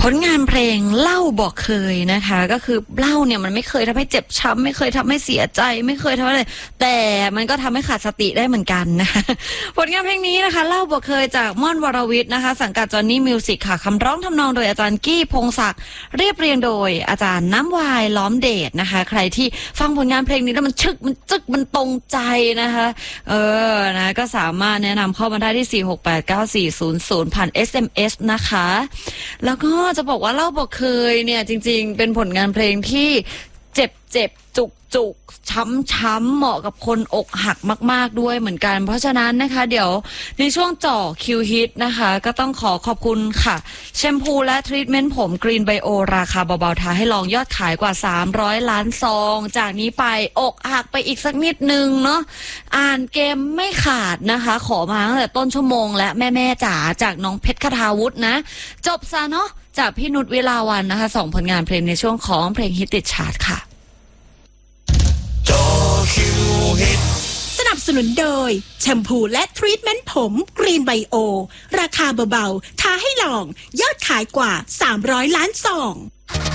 ผลงานเพลงเล่าบอกเคยนะคะก็คือเล่าเนี่ยมันไม่เคยทำให้เจ็บช้ำไม่เคยทำให้เสียใจไม่เคยทำอะไรแต่มันก็ทำให้ขาดสติได้เหมือนกันนะคะผลงานเพลงนี้นะคะเล่าบอกเคยจากม่อนวรวิทย์นะคะสังกัดจอนนี่มิวสิกค่ะคำร้องทำนองโดยอาจารย์กี้พงศักดิ์เรียบเรียงโดยอาจารย์น้ำวายล้อมเดชนะคะใครที่ฟังผลงานเพลงนี้แล้วมันชึกมันจึกมันตรงใจนะคะนะก็สามารถแนะนำเข้ามาได้ที่4689400ผ่าน SMS นะคะแล้วก็จะบอกว่าเล่าบอกเคยเนี่ยจริงๆเป็นผลงานเพลงที่เจ็บจุกช้ำเหมาะกับคนอกหักมากๆด้วยเหมือนกันเพราะฉะนั้นนะคะเดี๋ยวในช่วงจ่อคิวฮิตนะคะก็ต้องขอบคุณค่ะแชมพูและทรีทเมนต์ผมกรีนไบโอราคาเบาๆทาให้ลองยอดขายกว่า300ล้านซองจากนี้ไปอกหักไปอีกสักนิดนึงเนาะอ่านเกมไม่ขาดนะคะขอมาตั้งแต่ต้นชั่วโมงและแม่จ๋าจากน้องเพชรคทาวุฒินะจบซะเนาะจากพี่นุชวิลาวันนะคะ2ผลงานเพลงในช่วงของเพลงฮิตติดชาร์ตค่ะสนับสนุนโดยแชมพูและทรีทเมนต์ผมกรีนไบโอราคาเบาๆทาให้ลองยอดขายกว่า300ล้านซอง